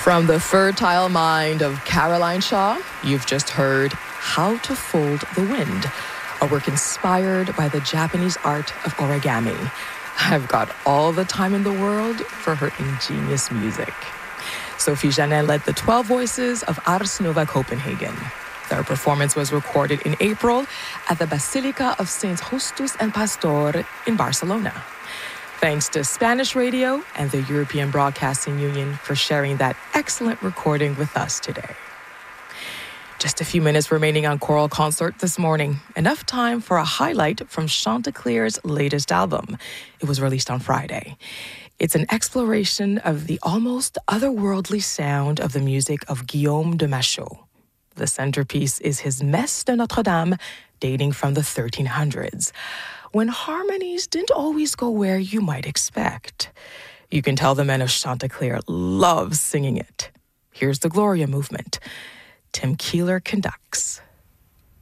From the fertile mind of Caroline Shaw, you've just heard How to Fold the Wind, a work inspired by the Japanese art of origami. I've got all the time in the world for her ingenious music. Sophie Janet led the 12 Voices of Ars Nova Copenhagen. Their performance was recorded in April at the Basilica of Saints Justus and Pastor in Barcelona. Thanks to Spanish Radio and the European Broadcasting Union for sharing that excellent recording with us today. Just a few minutes remaining on Choral Concert this morning. Enough time for a highlight from Chanticleer's latest album. It was released on Friday. It's an exploration of the almost otherworldly sound of the music of Guillaume de Machaut. The centerpiece is his Messe de Notre-Dame, dating from the 1300s, when harmonies didn't always go where you might expect. You can tell the men of Chanticleer love singing it. Here's the Gloria movement. Tim Keeler conducts.